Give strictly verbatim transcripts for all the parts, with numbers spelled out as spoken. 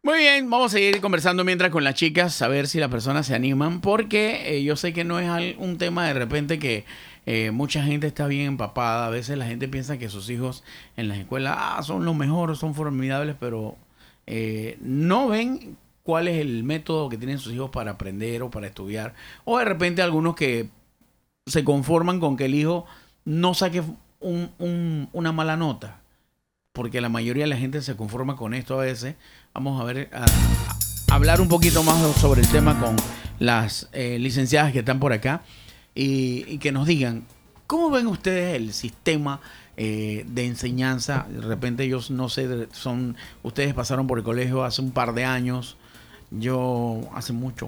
Muy bien, vamos a seguir conversando mientras con las chicas, a ver si las personas se animan, porque eh, yo sé que no es al- un tema de repente que eh, mucha gente está bien empapada. A veces la gente piensa que sus hijos en las escuelas ah, son los mejores, son formidables, pero eh, no ven cuál es el método que tienen sus hijos para aprender o para estudiar. O de repente algunos que se conforman con que el hijo no saque un- un- una mala nota, porque la mayoría de la gente se conforma con esto a veces. Vamos a ver, a, a hablar un poquito más sobre el tema con las eh, licenciadas que están por acá y, y que nos digan, ¿cómo ven ustedes el sistema eh, de enseñanza? De repente ellos, no sé, son ustedes pasaron por el colegio hace un par de años, yo hace mucho.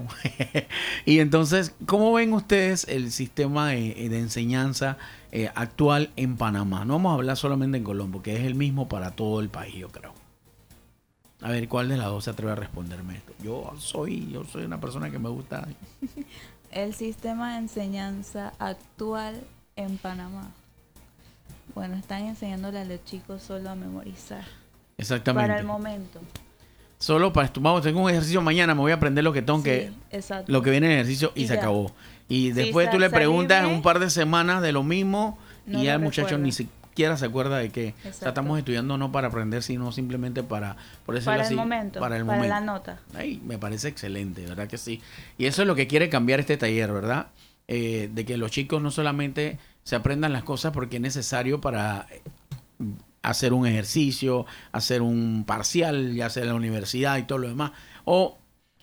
Y entonces, ¿cómo ven ustedes el sistema de, de enseñanza eh, actual en Panamá? No vamos a hablar solamente en Colombo, que es el mismo para todo el país, yo creo. A ver, ¿cuál de las dos se atreve a responderme esto? Yo soy, yo soy una persona que me gusta. El sistema de enseñanza actual en Panamá. Bueno, están enseñándole a los chicos solo a memorizar. Exactamente. Para el momento. Solo para esto, vamos, tengo un ejercicio mañana, me voy a aprender lo que tengo Sí, que, exacto. lo que viene en el ejercicio y, Y se ya. acabó. Y Si después sa- tú le salí preguntas en bien, un par de semanas de lo mismo no y ya lo el muchacho recuerda. ni siquiera se acuerda de que o sea, Exacto. estamos estudiando no para aprender, sino simplemente para, por decirlo Para así, el momento, para el para momento. la nota. Ay, me parece excelente, ¿verdad que sí? Y eso es lo que quiere cambiar este taller, ¿verdad? Eh, de que los chicos no solamente se aprendan las cosas porque es necesario para hacer un ejercicio, hacer un parcial, ya sea en la universidad y todo lo demás, o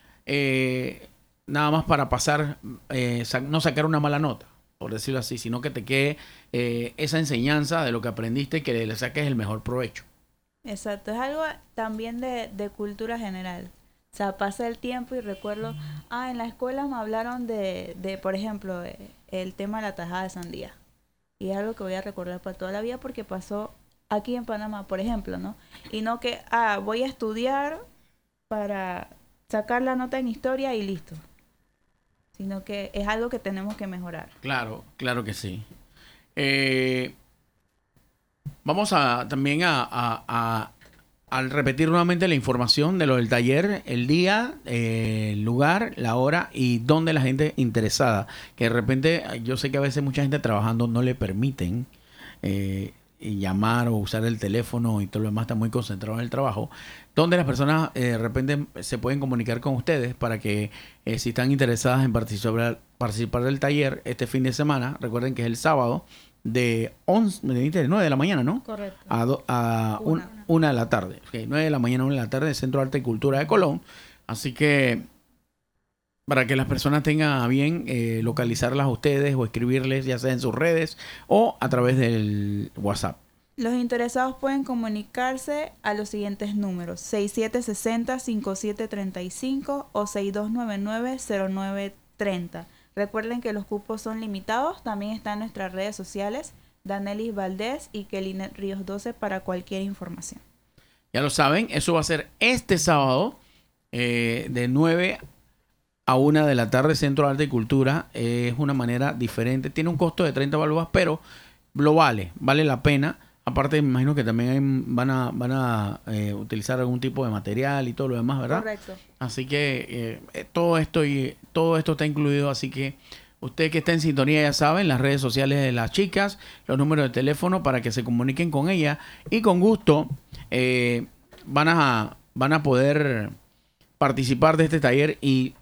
eh, nada más para pasar, eh, sa- no sacar una mala nota, por decirlo así, sino que te quede eh, esa enseñanza de lo que aprendiste y que le saques el mejor provecho. Exacto. Es algo también de, de cultura general. O sea, pasa el tiempo y recuerdo, ah, en la escuela me hablaron de, de por ejemplo, eh, el tema de la tajada de sandía. Y es algo que voy a recordar para toda la vida porque pasó aquí en Panamá, por ejemplo, ¿no? Y no que, ah, voy a estudiar para sacar la nota en historia y listo. Sino que es algo que tenemos que mejorar. Claro, claro que sí. Eh, vamos a también a, a- a- al repetir nuevamente la información de lo del taller, el día, eh, el lugar, la hora y dónde la gente interesada. Que de repente, yo sé que a veces mucha gente trabajando no le permiten eh, y llamar o usar el teléfono y todo lo demás, está muy concentrado en el trabajo. Donde las personas eh, de repente se pueden comunicar con ustedes para que eh, si están interesadas en participar, participar del taller este fin de semana, recuerden que es el sábado de once, de nueve de la mañana, ¿no? Correcto. A, do- a un- Una. una de la tarde. Ok, nueve de la mañana, una de la tarde, Centro de Arte y Cultura de Colón. Así que para que las personas tengan a bien eh, localizarlas a ustedes o escribirles, ya sea en sus redes o a través del WhatsApp. Los interesados pueden comunicarse a los siguientes números: seis siete seis cero, cinco siete tres cinco o seis dos nueve nueve, cero nueve tres cero. Recuerden que los cupos son limitados. También están en nuestras redes sociales, Danelis Valdés y Kelinet Ríos doce, para cualquier información. Ya lo saben, eso va a ser este sábado eh, de nueve a una de la tarde, Centro de Arte y Cultura. Eh, es una manera diferente. Tiene un costo de treinta balboas, pero lo vale, vale la pena. Aparte, me imagino que también hay- van a, van a eh, utilizar algún tipo de material y todo lo demás, ¿verdad? Correcto. Así que eh, eh, todo esto y todo esto está incluido, así que usted que está en sintonía ya saben, las redes sociales de las chicas, los números de teléfono para que se comuniquen con ella y con gusto eh, van a van a poder participar de este taller y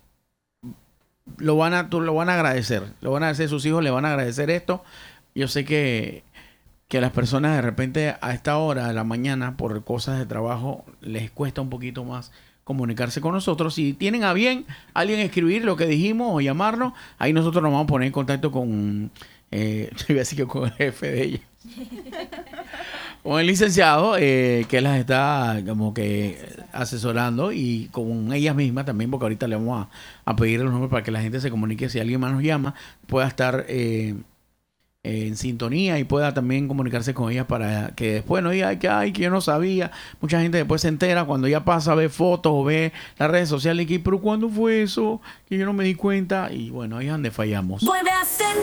lo van a tú- lo van a agradecer, lo van a agradecer sus hijos, le van a agradecer esto. Yo sé que que las personas de repente a esta hora de la mañana por cosas de trabajo les cuesta un poquito más comunicarse con nosotros. Si tienen a bien alguien escribir lo que dijimos o llamarnos, ahí nosotros nos vamos a poner en contacto con, eh, yo iba a decir que con el jefe de ella, con el licenciado eh, que las está como que asesorando y con ellas mismas también, porque ahorita le vamos a, a pedir los números para que la gente se comunique. Si alguien más nos llama, pueda estar eh, en sintonía y pueda también comunicarse con ellas para que después no diga "Ay, que ay, que yo no sabía". Mucha gente después se entera cuando ya pasa, ve fotos o ve las redes sociales y que pero ¿cuándo fue eso? Que yo no me di cuenta. Y bueno, ahí es donde fallamos. Vuelve a ser